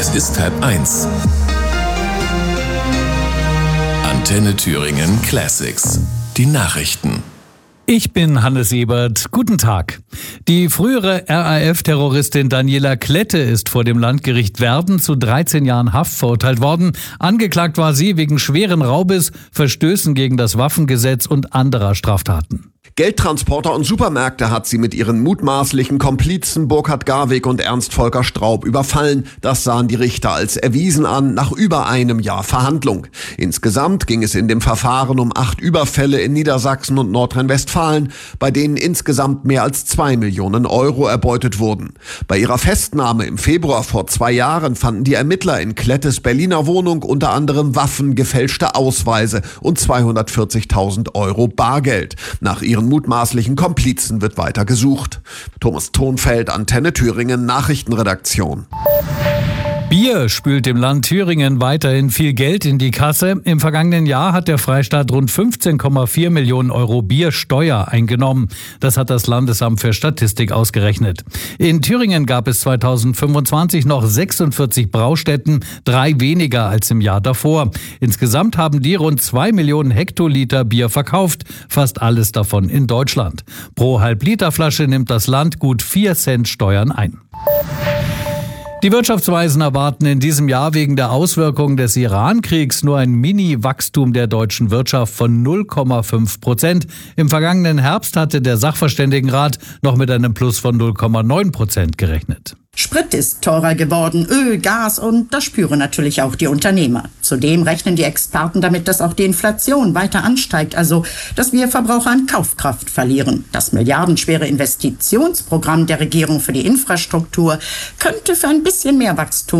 Es ist 12:30. Antenne Thüringen Classics. Die Nachrichten. Ich bin Hannes Ebert. Guten Tag. Die frühere RAF-Terroristin Daniela Klette ist vor dem Landgericht Werden zu 13 Jahren Haft verurteilt worden. Angeklagt war sie wegen schweren Raubes, Verstößen gegen das Waffengesetz und anderer Straftaten. Geldtransporter und Supermärkte hat sie mit ihren mutmaßlichen Komplizen Burkhard Garwig und Ernst Volker Straub überfallen. Das sahen die Richter als erwiesen an, nach über einem Jahr Verhandlung. Insgesamt ging es in dem Verfahren um 8 Überfälle in Niedersachsen und Nordrhein-Westfalen, bei denen insgesamt mehr als 2 Millionen Euro erbeutet wurden. Bei ihrer Festnahme im Februar vor 2 Jahren fanden die Ermittler in Klettes Berliner Wohnung unter anderem Waffen, gefälschte Ausweise und 240.000 Euro Bargeld. Nach ihren mutmaßlichen Komplizen wird weiter gesucht. Thomas Thonfeld, Antenne Thüringen, Nachrichtenredaktion. Bier spült dem Land Thüringen weiterhin viel Geld in die Kasse. Im vergangenen Jahr hat der Freistaat rund 15,4 Millionen Euro Biersteuer eingenommen. Das hat das Landesamt für Statistik ausgerechnet. In Thüringen gab es 2025 noch 46 Braustätten, 3 weniger als im Jahr davor. Insgesamt haben die rund 2 Millionen Hektoliter Bier verkauft, fast alles davon in Deutschland. Pro Halbliterflasche nimmt das Land gut 4 Cent Steuern ein. Die Wirtschaftsweisen erwarten in diesem Jahr wegen der Auswirkungen des Iran-Kriegs nur ein Mini-Wachstum der deutschen Wirtschaft von 0,5%. Im vergangenen Herbst hatte der Sachverständigenrat noch mit einem Plus von 0,9% gerechnet. Sprit ist teurer geworden, Öl, Gas und das spüren natürlich auch die Unternehmer. Zudem rechnen die Experten damit, dass auch die Inflation weiter ansteigt, also dass wir Verbraucher an Kaufkraft verlieren. Das milliardenschwere Investitionsprogramm der Regierung für die Infrastruktur könnte für ein bisschen mehr Wachstum